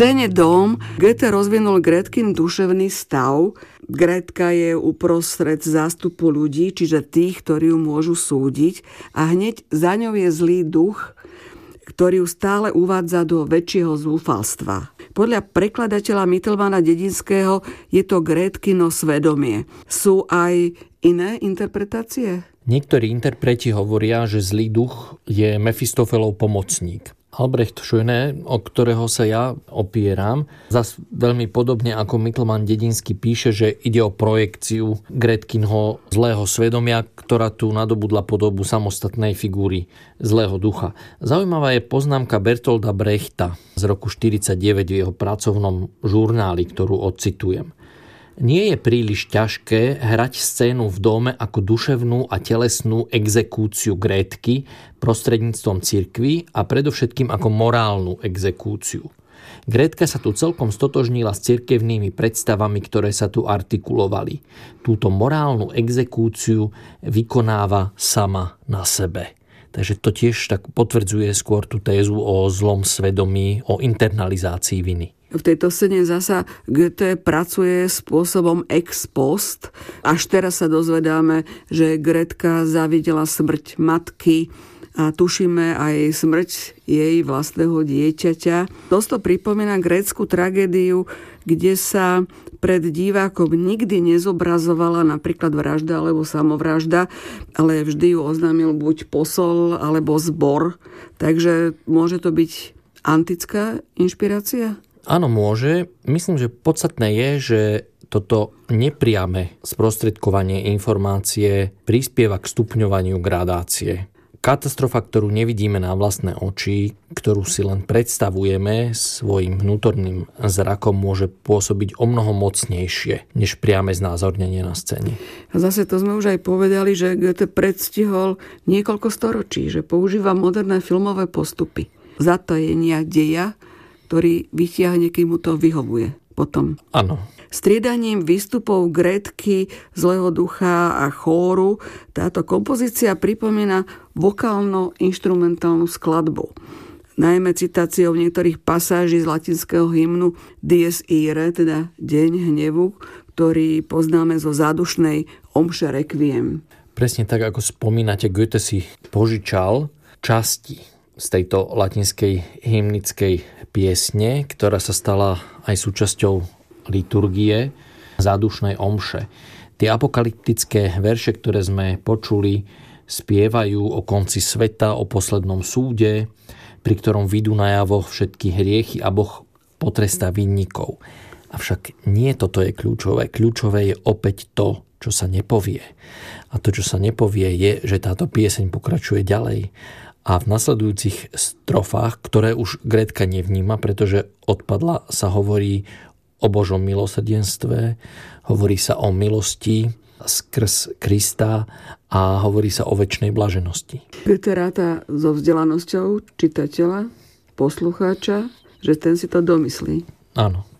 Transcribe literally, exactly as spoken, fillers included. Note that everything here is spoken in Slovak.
scéne Dom Goethe rozvinul Gretkin duševný stav. Gretka je uprostred zástupu ľudí, čiže tých, ktorí ju môžu súdiť, a hneď za ňou je zlý duch, ktorý ju stále uvádza do väčšieho zúfalstva. Podľa prekladateľa Mytelmana Dedinského je to Gretkino svedomie. Sú aj iné interpretácie? Niektorí interpreti hovoria, že zlý duch je Mefistofelov pomocník. Albrecht Schöne, o ktorého sa ja opieram, zas veľmi podobne ako Mytelman Dedinský píše, že ide o projekciu Gretkinho zlého svedomia, ktorá tu nadobudla podobu samostatnej figúry zlého ducha. Zaujímavá je poznámka Bertolda Brechta z roku štyridsaťdeväť v jeho pracovnom žurnáli, ktorú odcitujem. Nie je príliš ťažké hrať scénu v dome ako duševnú a telesnú exekúciu Grétky prostredníctvom cirkvi a predovšetkým ako morálnu exekúciu. Grétka sa tu celkom stotožnila s cirkevnými predstavami, ktoré sa tu artikulovali. Túto morálnu exekúciu vykonáva sama na sebe. Takže to tiež tak potvrdzuje skôr tú tézu o zlom svedomí, o internalizácii viny. V tejto scéne zasa Goethe pracuje spôsobom ex post. Až teraz sa dozvedáme, že Gretka zavidela smrť matky a tušíme aj smrť jej vlastného dieťaťa. Dosť to pripomína grécku tragédiu, kde sa pred divákom nikdy nezobrazovala napríklad vražda alebo samovražda, ale vždy ju oznámil buď posol alebo zbor. Takže môže to byť antická inšpirácia? Áno, môže. Myslím, že podstatné je, že toto nepriame sprostredkovanie informácie prispieva k stupňovaniu gradácie. Katastrofa, ktorú nevidíme na vlastné oči, ktorú si len predstavujeme svojim vnútorným zrakom, môže pôsobiť omnoho mocnejšie než priame znázornenie na scéne. A zase to sme už aj povedali, že Goethe predstihol niekoľko storočí, že používa moderné filmové postupy. Zatajenia deja, ktorý vytiahne, keď mu to vyhovuje potom. Áno. Striedaním výstupov Grétky, zlého ducha a chóru táto kompozícia pripomína vokálno-inštrumentálnu skladbu. Najmä citáciou niektorých pasáží z latinského hymnu Dies Irae, teda Deň hnevu, ktorý poznáme zo zádušnej omše Requiem. Presne tak, ako spomínate, Goethe si požičal časti z tejto latinskej hymnickej piesne, ktorá sa stala aj súčasťou liturgie zádušnej omše. Tie apokalyptické verše, ktoré sme počuli, spievajú o konci sveta, o poslednom súde, pri ktorom vidú najavo všetky hriechy a Boh potrestá vinníkov. Avšak nie toto je kľúčové. Kľúčové je opäť to, čo sa nepovie. A to, čo sa nepovie, je, že táto pieseň pokračuje ďalej. A v nasledujúcich strofách, ktoré už Grétka nevníma, pretože odpadla, sa hovorí o Božom milosrdenstve, hovorí sa o milosti skrz Krista a hovorí sa o večnej blaženosti. Goethe ráta so vzdelanosťou čitateľa, poslucháča, že ten si to domyslí. Áno.